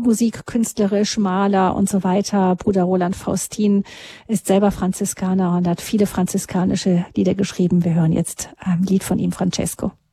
Musik, künstlerisch, Maler und so weiter. Bruder Roland Faustin ist selber Franziskaner und hat viele franziskanische Lieder geschrieben. Wir hören jetzt ein Lied von ihm, Francesco.